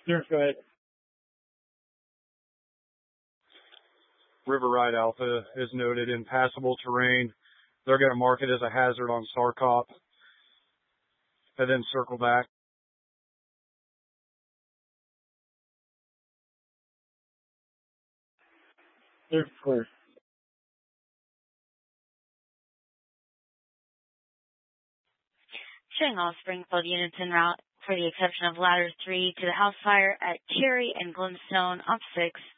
Sure, go ahead. River Ride Alpha is noted impassable terrain. They're going to mark it as a hazard on SARCOP and then circle back. Clear, clear. Showing all Springfield units en route for the exception of Ladder 3 to the house fire at Cherry and Glenstone off 6.